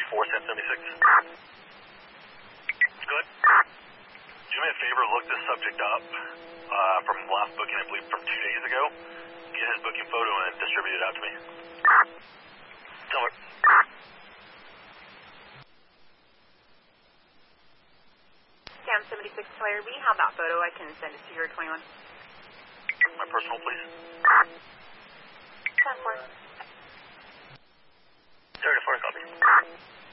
4, Sam 76. Good. Do me a favor, look this subject up from last booking, I believe from 2 days ago. Get his booking photo and distribute it out to me. Tell me. Sam 76 Player B, how about photo? I can send it to your 21. My personal, please. 10-4. 34, copy.